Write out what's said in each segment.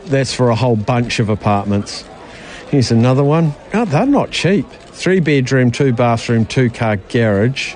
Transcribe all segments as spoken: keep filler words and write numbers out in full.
That's for a whole bunch of apartments. Here's another one. Oh, they're not cheap. Three bedroom, two bathroom, two car garage.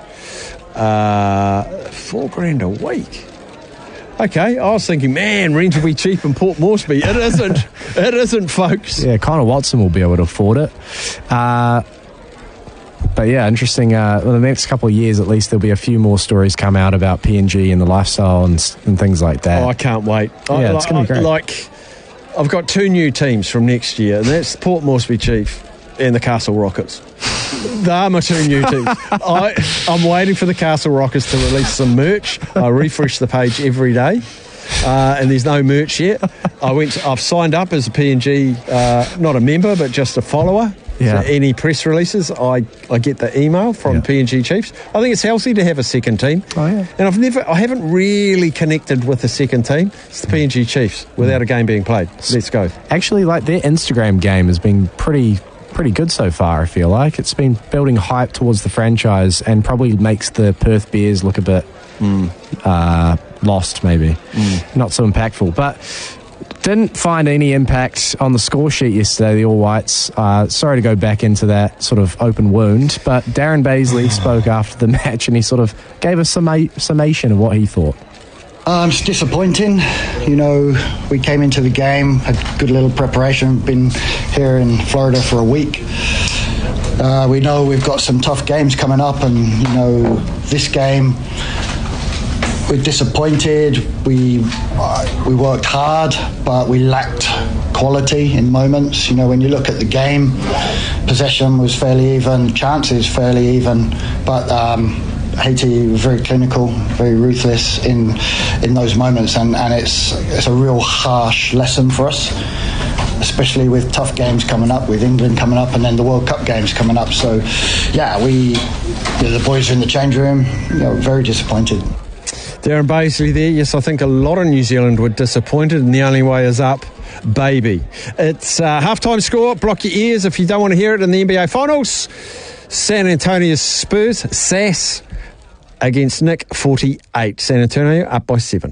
Uh, four grand a week. Okay, I was thinking, man, rent will be cheap in Port Moresby. It isn't. It isn't, folks. Yeah, Connor Watson will be able to afford it. Uh, but yeah, interesting. Uh, in the next couple of years, at least, there'll be a few more stories come out about P N G and the lifestyle and, and things like that. Oh, I can't wait. Yeah, I, it's going to be great. Like, I've got two new teams from next year, and that's Port Moresby Chief and the Castle Rockets. They are my two new teams. I, I'm waiting for the Castle Rockets to release some merch. I refresh the page every day, uh, and there's no merch yet. I went. To, I've signed up as a P N G, uh, not a member, but just a follower. Yeah. So any press releases, I, I get the email from yeah. P N G Chiefs. I think it's healthy to have a second team. Oh yeah. And I've never, I haven't really connected with the second team. It's the P N G Chiefs without a game being played. Let's go. Actually, like their Instagram game has been pretty. pretty good so far. I feel like it's been building hype towards the franchise and probably makes the Perth Bears look a bit mm. uh, lost, maybe mm. not so impactful, but didn't find any impact on the score sheet yesterday, the All Whites. Uh, sorry to go back into that sort of open wound, but Darren Baisley spoke after the match and he sort of gave a summa- summation of what he thought. Um, it's disappointing. You know, we came into the game, had good little preparation, been here in Florida for a week. Uh, we know we've got some tough games coming up, and, you know, this game, we're disappointed. We uh, we worked hard, but we lacked quality in moments. You know, when you look at the game, possession was fairly even, chances fairly even, but... Um, Haiti was very clinical, very ruthless in in those moments, and, and it's it's a real harsh lesson for us, especially with tough games coming up, with England coming up, and then the World Cup games coming up. So, yeah, we you know, the boys are in the change room, you know, very disappointed. Darren Baisley there. Yes, I think a lot of New Zealand were disappointed, and the only way is up, baby. It's uh, halftime score. Block your ears if you don't want to hear it in the N B A Finals. San Antonio Spurs, S A S, against Nick, forty-eight. San Antonio up by seven.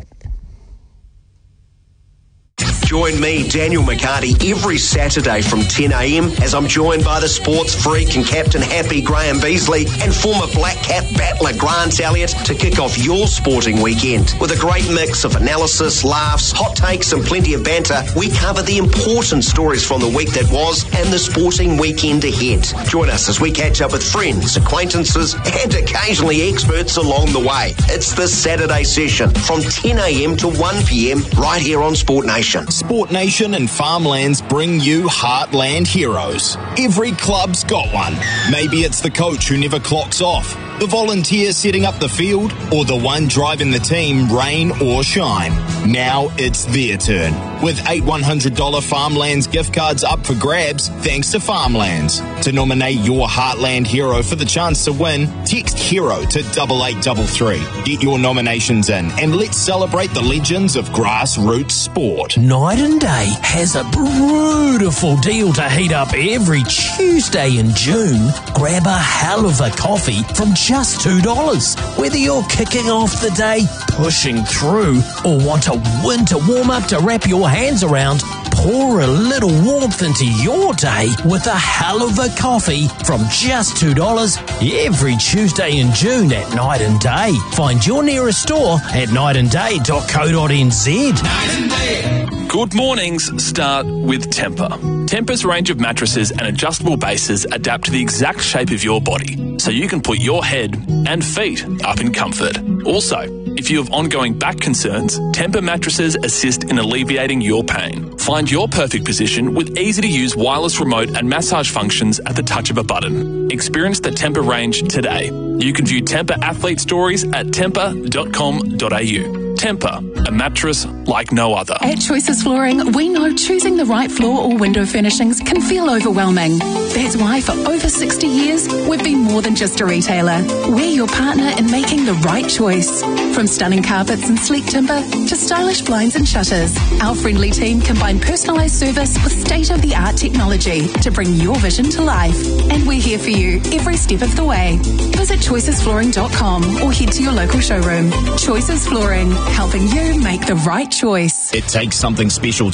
Join me, Daniel McCarty, every Saturday from ten a.m. as I'm joined by the sports freak and captain happy Graham Beasley and former Black Cap battler Grant Elliott to kick off your sporting weekend. With a great mix of analysis, laughs, hot takes and plenty of banter, we cover the important stories from the week that was and the sporting weekend ahead. Join us as we catch up with friends, acquaintances and occasionally experts along the way. It's the Saturday session from ten a.m. to one p.m. right here on Sport Nation. Sport Nation and Farmlands bring you Heartland Heroes. Every club's got one. Maybe it's the coach who never clocks off, the volunteer setting up the field, or the one driving the team rain or shine. Now it's their turn. With eight one hundred dollars Farmlands gift cards up for grabs thanks to Farmlands. To nominate your Heartland hero for the chance to win, text HERO to double eight double three. Get your nominations in and let's celebrate the legends of grassroots sport. Night and Day has a beautiful deal to heat up every Tuesday in June. Grab a hell of a coffee from just two dollars. Whether you're kicking off the day, pushing through, or want a winter warm-up to wrap your hands around, pour a little warmth into your day with a hell of a coffee from just two dollars every Tuesday in June at Night and Day. Find your nearest store at night and day dot co dot n z. Night and Day. Good mornings start with Temper. Temper's range of mattresses and adjustable bases adapt to the exact shape of your body, so you can put your head and feet up in comfort. Also, if you have ongoing back concerns, Temper mattresses assist in alleviating your pain. Find your perfect position with easy-to-use wireless remote and massage functions at the touch of a button. Experience the Temper range today. You can view Temper athlete stories at temper dot com dot a u. Temper, a mattress like no other. At Choices Flooring, we know choosing the right floor or window furnishings can feel overwhelming. That's why for over sixty years, we've been more than just a retailer. We're your partner in making the right choice. From stunning carpets and sleek timber to stylish blinds and shutters, our friendly team combine personalised service with state-of-the-art technology to bring your vision to life. And we're here for you every step of the way. Visit choices flooring dot com or head to your local showroom. Choices Flooring, helping you make the right choice. It takes something special